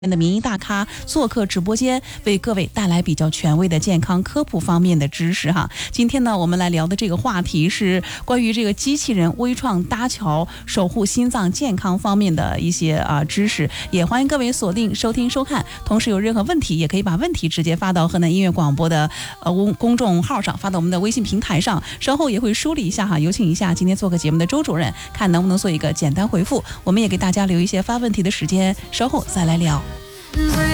的名医大咖做客直播间，为各位带来比较权威的健康科普方面的知识哈。今天呢，我们来聊的这个话题是关于这个机器人微创搭桥守护心脏健康方面的一些知识，也欢迎各位锁定收听收看。同时有任何问题，也可以把问题直接发到河南音乐广播的公众号上，发到我们的微信平台上。稍后也会梳理一下哈，有请一下今天做客节目的周主任，看能不能做一个简单回复。我们也给大家留一些发问题的时间，稍后再来聊。